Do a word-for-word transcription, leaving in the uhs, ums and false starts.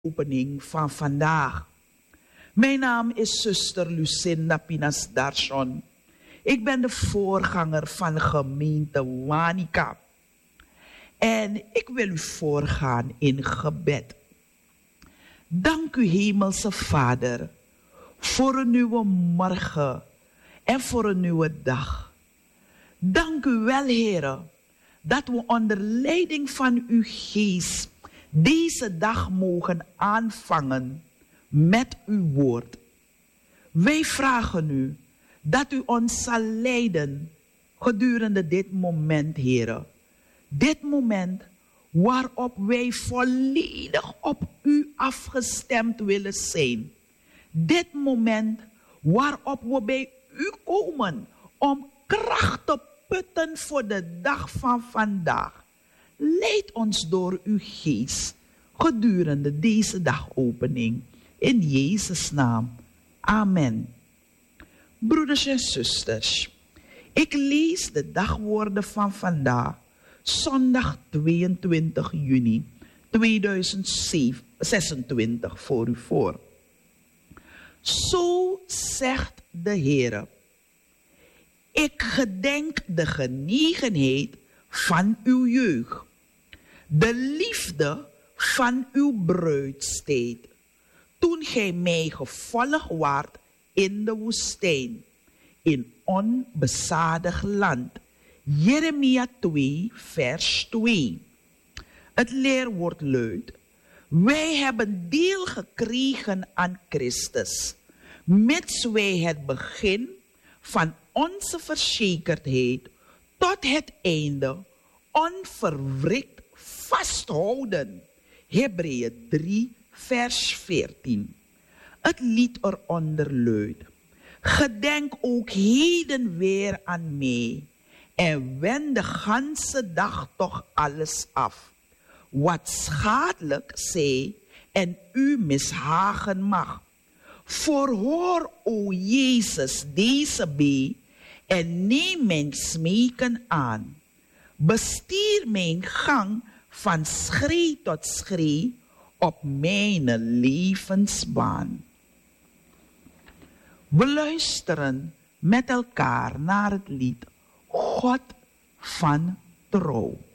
opening van vandaag. Mijn naam is zuster Lucinda Pinas Darson. Ik ben de voorganger van de gemeente Wanica. En ik wil u voorgaan in gebed. Dank u, Hemelse Vader, voor een nieuwe morgen en voor een nieuwe dag. Dank u wel, Heere, dat we onder leiding van uw geest deze dag mogen aanvangen met uw woord. Wij vragen u dat u ons zal leiden gedurende dit moment, Heere. Dit moment waarop wij volledig op u afgestemd willen zijn. Dit moment waarop we bij u komen om kracht te putten voor de dag van vandaag. Leid ons door uw geest gedurende deze dagopening. In Jezus' naam. Amen. Broeders en zusters, ik lees de dagwoorden van vandaag, zondag tweeëntwintig juni tweeduizend zesentwintig, voor u voor. Zo zegt de Heere: ik gedenk de genegenheid van uw jeugd, de liefde van uw bruidstijd, toen gij mij gevolgd waart in de woestijn, in onbezadigd land. Jeremia twee, vers twee. Het leerwoord luidt: wij hebben deel gekregen aan Christus, mits wij het begin van onze verzekerdheid tot het einde onverwrikt vasthouden. Hebreeën drie, vers veertien. Het lied eronder luidt: gedenk ook heden weer aan mij en wend de ganse dag toch alles af, wat schadelijk zij en u mishagen mag. Verhoor, o Jezus, deze bee en neem mijn smeken aan. Bestier mijn gang van schree tot schree op mijn levensbaan. We luisteren met elkaar naar het lied God van Trouw.